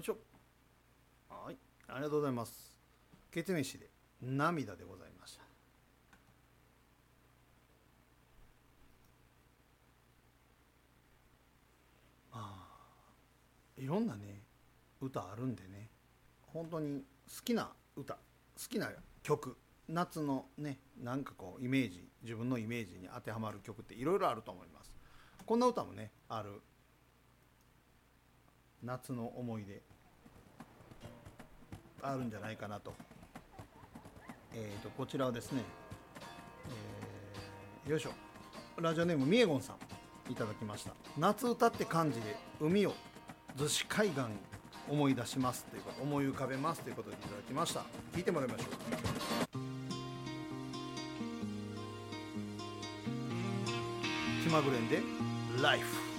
いしょ。はい、ありがとうございます。ケツメイシで涙でございました。いろんなね歌あるんでね、本当に好きな歌、好きな曲、夏のね、なんかこうイメージ、自分のイメージに当てはまる曲っていろいろあると思います。こんな歌もねある。夏の思い出あるんじゃないかなと。こちらはですね、よいしょ、ラジオネームみえごんさんいただきました。夏歌って漢字で海を逗子海岸思い出しますということ、思い浮かべますということでいただきました。聞いてもらいましょう。気まぐれんでライフ。